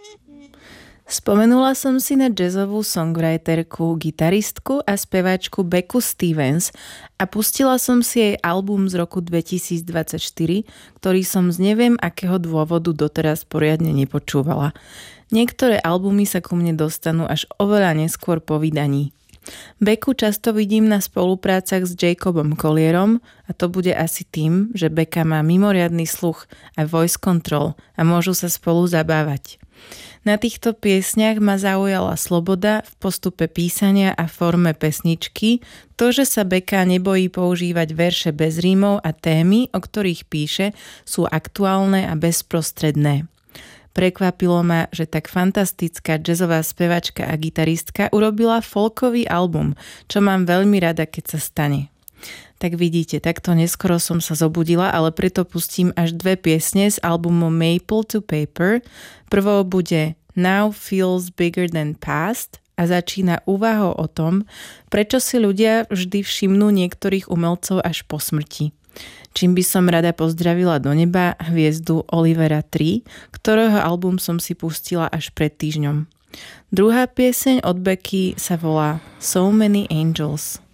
Spomenula som si na jazzovú songwriterku, gitaristku a speváčku Beccu Stevens a pustila som si jej album z roku 2024, ktorý som z neviem akého dôvodu doteraz poriadne nepočúvala. Niektoré albumy sa ku mne dostanú až oveľa neskôr po vydaní. Beccu často vidím na spoluprácach s Jacobom Collierom a to bude asi tým, že Becca má mimoriadny sluch a voice control a môžu sa spolu zabávať. Na týchto piesňach ma zaujala sloboda v postupe písania a forme pesničky, to, že sa Becca nebojí používať verše bez rímov a témy, o ktorých píše, sú aktuálne a bezprostredné. Prekvapilo ma, že tak fantastická jazzová spevačka a gitaristka urobila folkový album, čo mám veľmi rada, keď sa stane. Tak vidíte, takto neskoro som sa zobudila, ale preto pustím až 2 piesne z albumu Maple to Paper. Prvou bude Now Feels Bigger Than Past a začína úvahou o tom, prečo si ľudia vždy všimnú niektorých umelcov až po smrti. Čím by som rada pozdravila do neba hviezdu Olivera 3, ktorého album som si pustila až pred týždňom. Druhá pieseň od Becky sa volá So Many Angels.